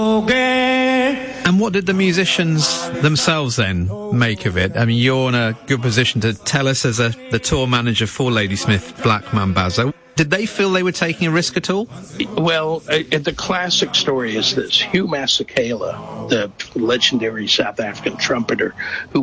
And what did the musicians themselves then make of it? I mean, you're in a good position to tell us as the tour manager for Ladysmith Black Mambazo. Did they feel they were taking a risk at all? Well, the classic story is this. Hugh Masekela, the legendary South African trumpeter, who